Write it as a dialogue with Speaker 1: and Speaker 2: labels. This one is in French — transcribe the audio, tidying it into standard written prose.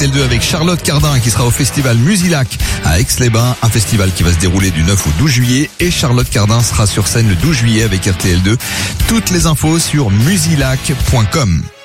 Speaker 1: RTL2 avec Charlotte Cardin qui sera au festival Musilac à Aix-les-Bains, un festival qui va se dérouler du 9 au 12 juillet et Charlotte Cardin sera sur scène le 12 juillet avec RTL2. Toutes les infos sur musilac.com.